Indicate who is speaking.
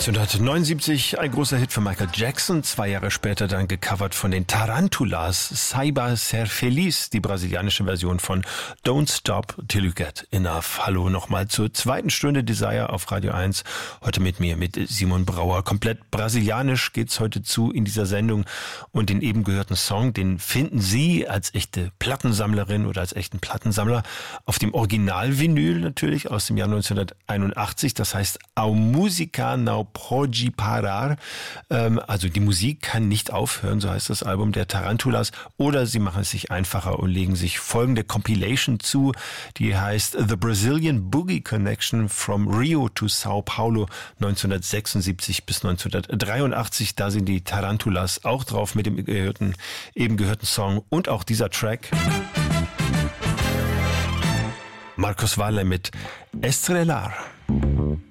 Speaker 1: 1979 ein großer Hit für Michael Jackson, 2 Jahre später dann gecovert von den Tarantulas, Saiba Ser Feliz, die brasilianische Version von Don't Stop Till You Get Enough. Hallo nochmal zur zweiten Stunde Desire auf Radio 1, heute mit mir, mit Simon Brauer. Komplett brasilianisch geht's heute zu in dieser Sendung und den eben gehörten Song, den finden Sie als echte Plattensammlerin oder als echten Plattensammler auf dem Original-Vinyl natürlich aus dem Jahr 1981, das heißt A Música Não Pode Parar, also die Musik kann nicht aufhören, so heißt das Album der Tarantulas, oder sie machen es sich einfacher und legen sich folgende Compilation zu, die heißt The Brazilian Boogie Connection from Rio to Sao Paulo 1976 bis 1983, da sind die Tarantulas auch drauf mit dem eben gehörten Song und auch dieser Track. Marcos Valle mit Estrelar.